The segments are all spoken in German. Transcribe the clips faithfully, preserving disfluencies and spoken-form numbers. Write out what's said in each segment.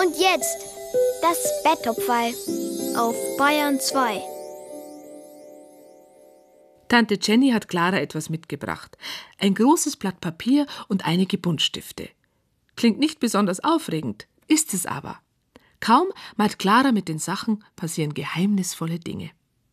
Und jetzt das Betthupferl auf Bayern zwei. Tante Jenny hat Klara etwas mitgebracht. Ein großes Blatt Papier und einige Buntstifte. Klingt nicht besonders aufregend, ist es aber. Kaum malt Klara mit den Sachen, passieren geheimnisvolle Dinge.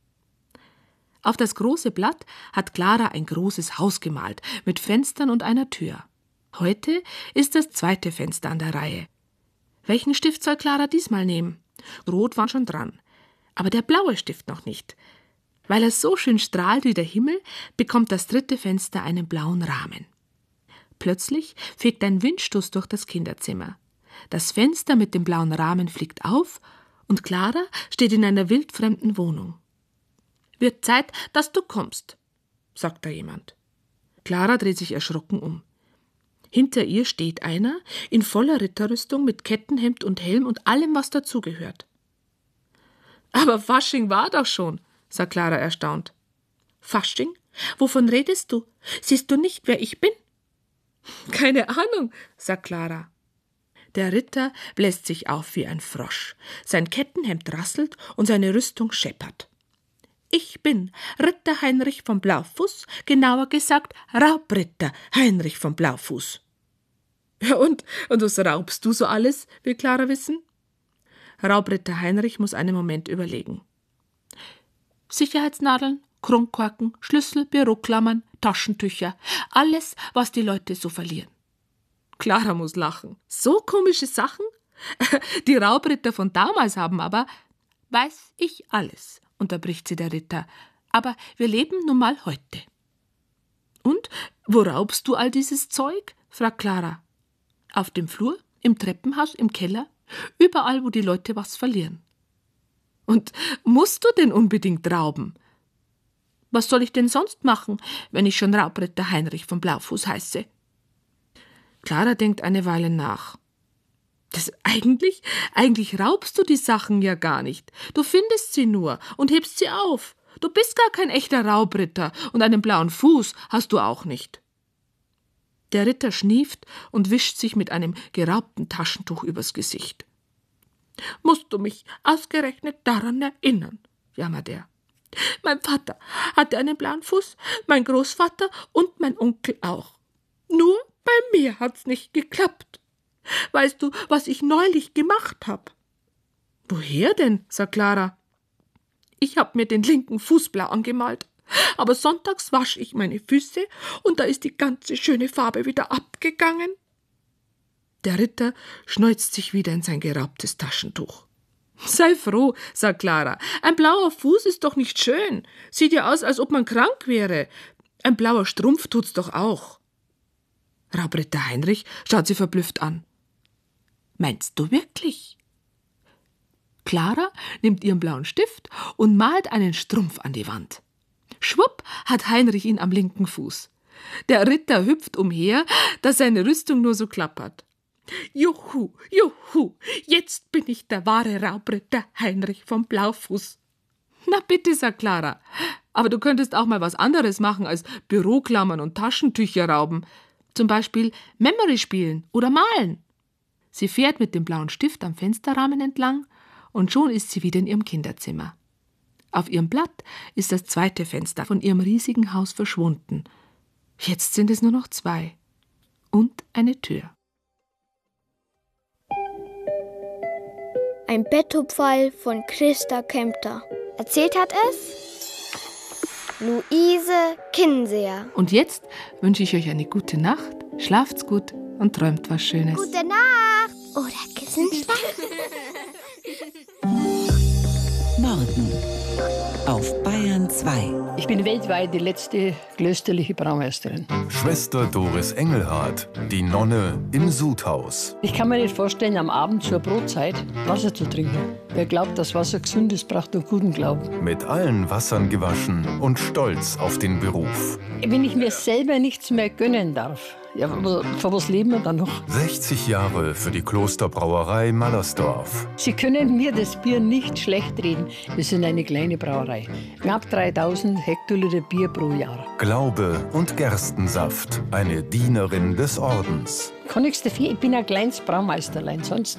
Auf das große Blatt hat Klara ein großes Haus gemalt, mit Fenstern und einer Tür. Heute ist das zweite Fenster an der Reihe. Welchen Stift soll Klara diesmal nehmen? Rot war schon dran, aber der blaue Stift noch nicht. Weil er so schön strahlt wie der Himmel, bekommt das dritte Fenster einen blauen Rahmen. Plötzlich fegt ein Windstoß durch das Kinderzimmer. Das Fenster mit dem blauen Rahmen fliegt auf und Klara steht in einer wildfremden Wohnung. »Wird Zeit, dass du kommst«, sagt da jemand. Klara dreht sich erschrocken um. Hinter ihr steht einer in voller Ritterrüstung mit Kettenhemd und Helm und allem, was dazugehört. »Aber Fasching war doch schon«, sagt Klara erstaunt. »Fasching? Wovon redest du? Siehst du nicht, wer ich bin?« »Keine Ahnung«, sagt Klara. Der Ritter bläst sich auf wie ein Frosch. Sein Kettenhemd rasselt und seine Rüstung scheppert. »Ich bin Ritter Heinrich von Blaufuß, genauer gesagt Raubritter Heinrich von Blaufuß.« »Ja und, und was raubst du so alles?«, will Klara wissen. Raubritter Heinrich muss einen Moment überlegen. »Sicherheitsnadeln, Kronkorken, Schlüssel, Büroklammern, Taschentücher, alles, was die Leute so verlieren.« Klara muss lachen. So komische Sachen? Die Raubritter von damals haben aber, »Weiß ich alles«, unterbricht sie der Ritter, »aber wir leben nun mal heute.« »Und, wo raubst du all dieses Zeug?«, fragt Klara. »Auf dem Flur, im Treppenhaus, im Keller, überall, wo die Leute was verlieren.« »Und musst du denn unbedingt rauben?« »Was soll ich denn sonst machen, wenn ich schon Raubritter Heinrich von Blaufuß heiße?« Klara denkt eine Weile nach. Das eigentlich, eigentlich raubst du die Sachen ja gar nicht. Du findest sie nur und hebst sie auf. Du bist gar kein echter Raubritter und einen blauen Fuß hast du auch nicht. Der Ritter schnieft und wischt sich mit einem geraubten Taschentuch übers Gesicht. »Musst du mich ausgerechnet daran erinnern«, jammert er. »Mein Vater hatte einen blauen Fuß, mein Großvater und mein Onkel auch. Nur bei mir hat's nicht geklappt. Weißt du, was ich neulich gemacht hab?« »Woher denn?«, sagt Klara. »Ich hab mir den linken Fuß blau angemalt. Aber sonntags wasch ich meine Füße und da ist die ganze schöne Farbe wieder abgegangen.« Der Ritter schneuzt sich wieder in sein geraubtes Taschentuch. »Sei froh«, sagt Klara. »Ein blauer Fuß ist doch nicht schön. Sieht ja aus, als ob man krank wäre. Ein blauer Strumpf tut's doch auch.« Raubritter Heinrich schaut sie verblüfft an. »Meinst du wirklich?« Klara nimmt ihren blauen Stift und malt einen Strumpf an die Wand. Schwupp hat Heinrich ihn am linken Fuß. Der Ritter hüpft umher, dass seine Rüstung nur so klappert. »Juhu, juhu, jetzt bin ich der wahre Raubritter Heinrich vom Blaufuß.« »Na bitte«, sagt Klara, »aber du könntest auch mal was anderes machen als Büroklammern und Taschentücher rauben. Zum Beispiel Memory spielen oder malen.« Sie fährt mit dem blauen Stift am Fensterrahmen entlang und schon ist sie wieder in ihrem Kinderzimmer. Auf ihrem Blatt ist das zweite Fenster von ihrem riesigen Haus verschwunden. Jetzt sind es nur noch zwei. Und eine Tür. Ein Betthupferl von Christa Kempter. Erzählt hat es Luise Kinseer. Und jetzt wünsche ich euch eine gute Nacht, schlaft's gut und träumt was Schönes. Gute Nacht oder Kissenschlag. Morgen auf Bayern zwei. Ich bin weltweit die letzte klösterliche Braumeisterin. Schwester Doris Engelhardt, die Nonne im Sudhaus. Ich kann mir nicht vorstellen, am Abend zur Brotzeit Wasser zu trinken. Wer glaubt, dass Wasser gesund ist, braucht nur guten Glauben. Mit allen Wassern gewaschen und stolz auf den Beruf. Wenn ich mir selber nichts mehr gönnen darf, ja, aber für was leben wir dann noch? sechzig Jahre für die Klosterbrauerei Mallersdorf. Sie können mir das Bier nicht schlecht reden. Wir sind eine kleine Brauerei. Knapp dreitausend Hektoliter Bier pro Jahr. Glaube und Gerstensaft, eine Dienerin des Ordens. Kann nichts dafür, ich bin ein kleines Braumeisterlein, sonst